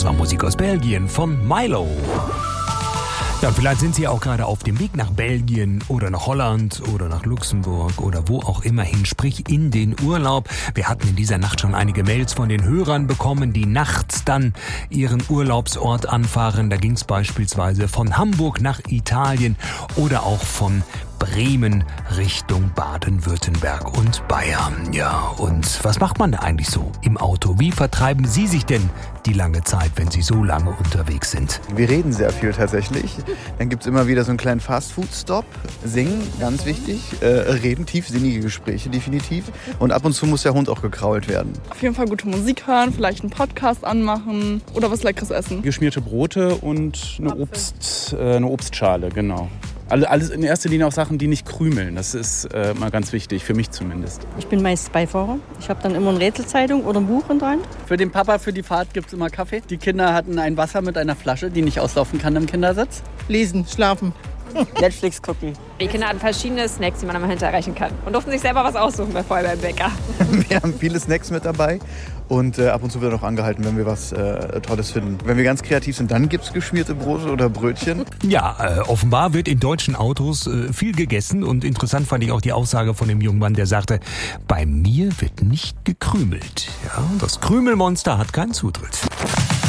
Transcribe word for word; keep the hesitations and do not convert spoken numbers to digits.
war Musik aus Belgien von Milo. Ja, vielleicht sind Sie auch gerade auf dem Weg nach Belgien oder nach Holland oder nach Luxemburg oder wo auch immer hin, sprich in den Urlaub. Wir hatten in dieser Nacht schon einige Mails von den Hörern bekommen, die nachts dann ihren Urlaubsort anfahren. Da ging es beispielsweise von Hamburg nach Italien oder auch von Bremen Richtung Baden-Württemberg und Bayern. Ja, und was macht man da eigentlich so im Auto? Wie vertreiben Sie sich denn die lange Zeit, wenn Sie so lange unterwegs sind? Wir reden sehr viel tatsächlich. Dann gibt es immer wieder so einen kleinen Fast-Food-Stop. Singen, ganz wichtig. Äh, reden, tiefsinnige Gespräche definitiv. Und ab und zu muss der Hund auch gekrault werden. Auf jeden Fall gute Musik hören, vielleicht einen Podcast anmachen oder was Leckeres essen. Geschmierte Brote und eine, Obst, äh, eine Obstschale, genau. Alles in erster Linie auch Sachen, die nicht krümeln. Das ist äh, mal ganz wichtig, für mich zumindest. Ich bin meist Beifahrer. Ich habe dann immer eine Rätselzeitung oder ein Buch in der Hand. Für den Papa, für die Fahrt gibt es immer Kaffee. Die Kinder hatten ein Wasser mit einer Flasche, die nicht auslaufen kann im Kindersitz. Lesen, schlafen. Netflix gucken. Die Kinder hatten verschiedene Snacks, die man immer hinterreichen kann. Und durften sich selber was aussuchen bei vorher beim Bäcker. Wir haben viele Snacks mit dabei und äh, ab und zu wird auch angehalten, wenn wir was äh, Tolles finden. Wenn wir ganz kreativ sind, dann gibt's geschmierte Brote oder Brötchen. Ja, äh, offenbar wird in deutschen Autos äh, viel gegessen und interessant fand ich auch die Aussage von dem jungen Mann, der sagte, bei mir wird nicht gekrümelt. Ja, das Krümelmonster hat keinen Zutritt.